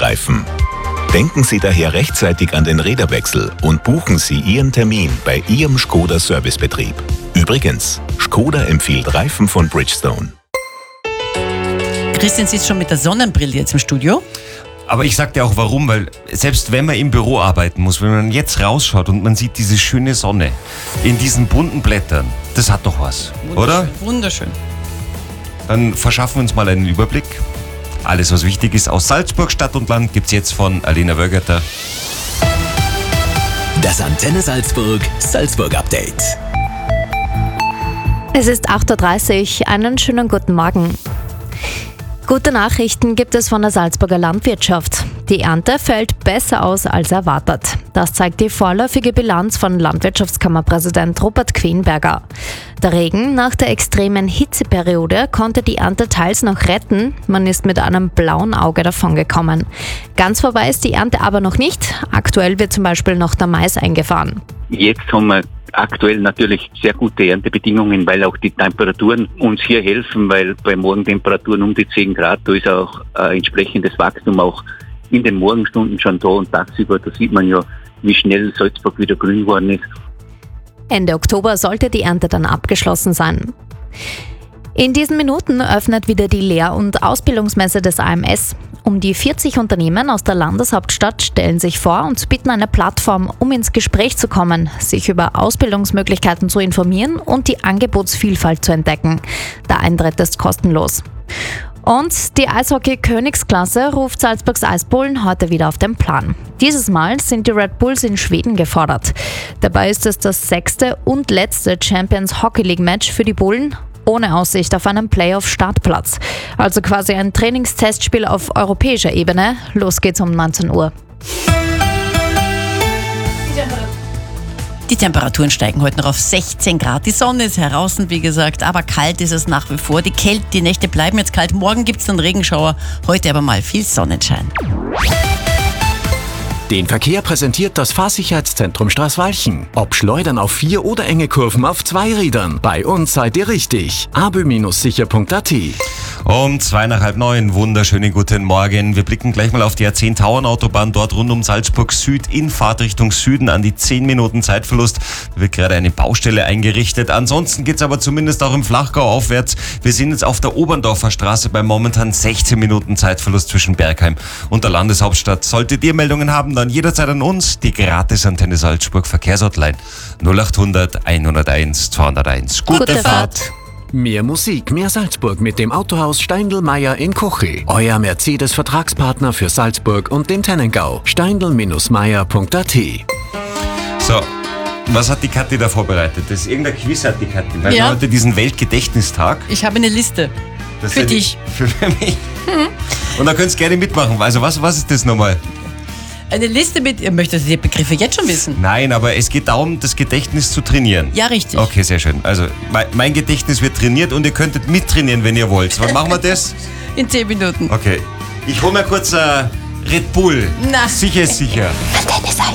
Reifen. Denken Sie daher rechtzeitig an den Räderwechsel und buchen Sie Ihren Termin bei Ihrem Škoda Servicebetrieb. Übrigens, Škoda empfiehlt Reifen von Bridgestone. Christian sitzt schon mit der Sonnenbrille jetzt im Studio. Aber ich sag dir auch warum, weil selbst wenn man im Büro arbeiten muss, wenn man jetzt rausschaut und man sieht diese schöne Sonne in diesen bunten Blättern, das hat doch was, oder? Wunderschön. Dann verschaffen wir uns mal einen Überblick. Alles, was wichtig ist aus Salzburg, Stadt und Land, gibt's jetzt von Alena Wögerter. Das Antenne Salzburg Update. Es ist 8.30 Uhr. Einen schönen guten Morgen. Gute Nachrichten gibt es von der Salzburger Landwirtschaft. Die Ernte fällt besser aus als erwartet. Das zeigt die vorläufige Bilanz von Landwirtschaftskammerpräsident Rupert Quenberger. Der Regen nach der extremen Hitzeperiode konnte die Ernte teils noch retten. Man ist mit einem blauen Auge davongekommen. Ganz vorbei ist die Ernte aber noch nicht. Aktuell wird zum Beispiel noch der Mais eingefahren. Jetzt haben wir aktuell natürlich sehr gute Erntebedingungen, weil auch die Temperaturen uns hier helfen, weil bei Morgentemperaturen um die 10 Grad, da ist auch entsprechendes Wachstum auch in den Morgenstunden schon da und tagsüber, da sieht man ja, wie schnell Salzburg wieder grün geworden ist. Ende Oktober sollte die Ernte dann abgeschlossen sein. In diesen Minuten öffnet wieder die Lehr- und Ausbildungsmesse des AMS. Um die 40 Unternehmen aus der Landeshauptstadt stellen sich vor und bieten eine Plattform, um ins Gespräch zu kommen, sich über Ausbildungsmöglichkeiten zu informieren und die Angebotsvielfalt zu entdecken. Der Eintritt ist kostenlos. Und die Eishockey-Königsklasse ruft Salzburgs Eisbullen heute wieder auf den Plan. Dieses Mal sind die Red Bulls in Schweden gefordert. Dabei ist es das 6. und letzte Champions Hockey League Match für die Bullen, ohne Aussicht auf einen Playoff-Startplatz. Also quasi ein Trainingstestspiel auf europäischer Ebene. Los geht's um 19 Uhr. Die Temperaturen steigen heute noch auf 16 Grad. Die Sonne ist heraus, wie gesagt, aber kalt ist es nach wie vor. Die Nächte bleiben jetzt kalt. Morgen gibt es dann Regenschauer, heute aber mal viel Sonnenschein. Den Verkehr präsentiert das Fahrsicherheitszentrum Straßwalchen. Ob Schleudern auf 4 oder enge Kurven auf 2 Rädern. Bei uns seid ihr richtig. abö-sicher.at. Um 8:02, wunderschönen guten Morgen. Wir blicken gleich mal auf die A10-Tauern-Autobahn, dort rund um Salzburg Süd in Fahrtrichtung Süden an die 10 Minuten Zeitverlust. Da wird gerade eine Baustelle eingerichtet. Ansonsten geht's aber zumindest auch im Flachgau aufwärts. Wir sind jetzt auf der Oberndorfer Straße bei momentan 16 Minuten Zeitverlust zwischen Bergheim und der Landeshauptstadt. Solltet ihr Meldungen haben, dann jederzeit an uns, die Gratis-Antenne Salzburg Verkehrshotline 0800 101 201. Gute Fahrt! Mehr Musik, mehr Salzburg mit dem Autohaus Steindl-Meyer in Kochi. Euer Mercedes-Vertragspartner für Salzburg und den Tennengau. Steindl-Meyer.at. So, was hat die Kathi da vorbereitet? Irgendein Quiz hat die Kathi, weil wir heute diesen Weltgedächtnistag. Ich habe eine Liste. Das für ist dich. Für mich. Und da könnt ihr gerne mitmachen. Also was ist das nochmal? Eine Liste mit, ihr möchtet die Begriffe jetzt schon wissen? Nein, aber es geht darum, das Gedächtnis zu trainieren. Ja, richtig. Okay, sehr schön. Also mein Gedächtnis wird trainiert und ihr könntet mittrainieren, wenn ihr wollt. Wann machen wir das? In 10 Minuten. Okay. Ich hole mir kurz Red Bull. Na. Sicher ist sicher.